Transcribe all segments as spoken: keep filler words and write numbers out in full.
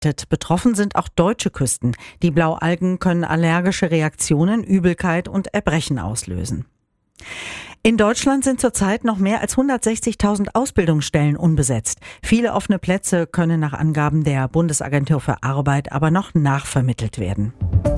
verbreitet. Betroffen sind auch deutsche Küsten. Die Blaualgen können allergische Reaktionen, Übelkeit und Erbrechen auslösen. In Deutschland sind zurzeit noch mehr als hundertsechzigtausend Ausbildungsstellen unbesetzt. Viele offene Plätze können nach Angaben der Bundesagentur für Arbeit aber noch nachvermittelt werden.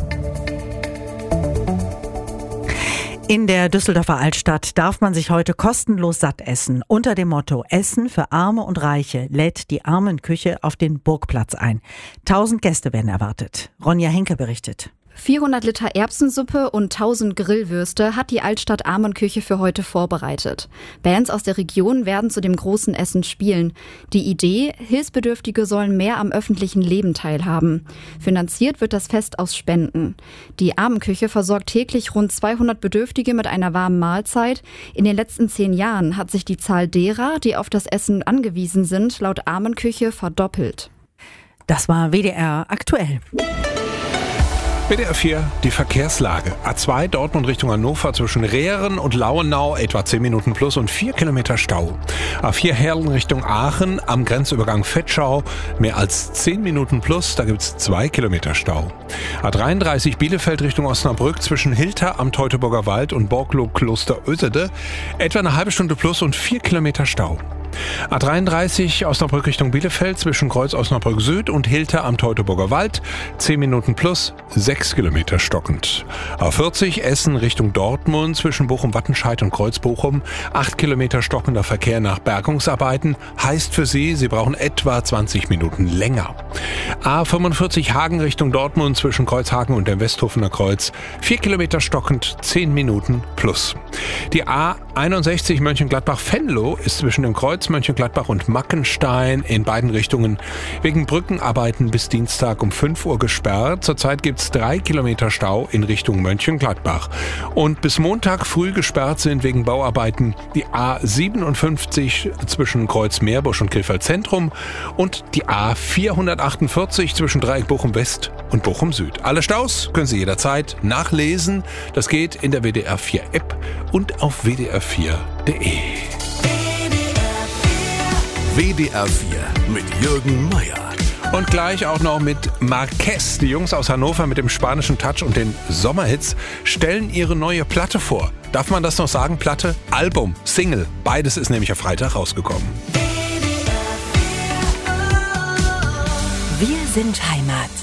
In der Düsseldorfer Altstadt darf man sich heute kostenlos satt essen. Unter dem Motto Essen für Arme und Reiche lädt die Armenküche auf den Burgplatz ein. Tausend Gäste werden erwartet. Ronja Henke berichtet. vierhundert Liter Erbsensuppe und tausend Grillwürste hat die Altstadt Armenküche für heute vorbereitet. Bands aus der Region werden zu dem großen Essen spielen. Die Idee, Hilfsbedürftige sollen mehr am öffentlichen Leben teilhaben. Finanziert wird das Fest aus Spenden. Die Armenküche versorgt täglich rund zweihundert Bedürftige mit einer warmen Mahlzeit. In den letzten zehn Jahren hat sich die Zahl derer, die auf das Essen angewiesen sind, laut Armenküche verdoppelt. Das war W D R aktuell. W D R vier, die Verkehrslage. A zwei Dortmund Richtung Hannover zwischen Rehren und Lauenau etwa zehn Minuten plus und vier Kilometer Stau. A vier Herlen Richtung Aachen am Grenzübergang Vetschau mehr als zehn Minuten plus, da gibt's zwei Kilometer Stau. A dreiunddreißig Bielefeld Richtung Osnabrück zwischen Hilter am Teutoburger Wald und Borglo Kloster Ösede etwa eine halbe Stunde plus und vier Kilometer Stau. A dreiunddreißig Osnabrück Richtung Bielefeld zwischen Kreuz Osnabrück Süd und Hilter am Teutoburger Wald zehn Minuten plus, sechs Kilometer stockend. A vierzig Essen Richtung Dortmund zwischen Bochum-Wattenscheid und Kreuz Bochum acht Kilometer stockender Verkehr nach Bergungsarbeiten, heißt für Sie, Sie brauchen etwa zwanzig Minuten länger. A fünfundvierzig Hagen Richtung Dortmund zwischen Kreuzhagen und dem Westhofener Kreuz vier Kilometer stockend, zehn Minuten plus. Die A einundsechzig Mönchengladbach-Venlo ist zwischen dem Kreuz Mönchengladbach und Mackenstein in beiden Richtungen wegen Brückenarbeiten bis Dienstag um fünf Uhr gesperrt. Zurzeit gibt es drei Kilometer Stau in Richtung Mönchengladbach. Und bis Montag früh gesperrt sind wegen Bauarbeiten die A siebenundfünfzig zwischen Kreuz Meerbusch und Krefeld Zentrum und die A vierhundertachtundvierzig zwischen Dreieck Bochum West und Bochum Süd. Alle Staus können Sie jederzeit nachlesen. Das geht in der W D R vier App und auf w d r vier punkt d e. W D R vier mit Jürgen Meier. Und gleich auch noch mit Marquez. Die Jungs aus Hannover mit dem spanischen Touch und den Sommerhits stellen ihre neue Platte vor. Darf man das noch sagen? Platte, Album, Single. Beides ist nämlich am Freitag rausgekommen. Wir sind Heimat.